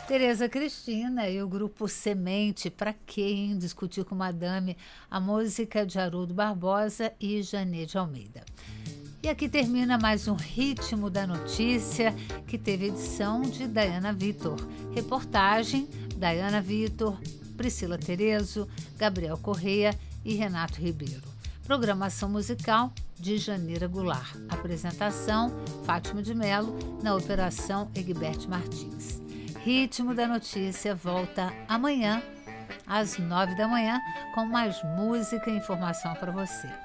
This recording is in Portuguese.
Tereza Cristina e o grupo Semente, pra quem discutir com Madame, a música de Haroldo Barbosa e Janê de Almeida. E aqui termina mais um Ritmo da Notícia, que teve edição de Dayana Vitor. Reportagem, Dayana Vitor, Priscila Terezo, Gabriel Correia e Renato Ribeiro. Programação musical de Janeira Goulart. Apresentação, Fátima de Mello, na operação Egbert Martins. Ritmo da Notícia volta amanhã, às 9 da manhã, com mais música e informação para você.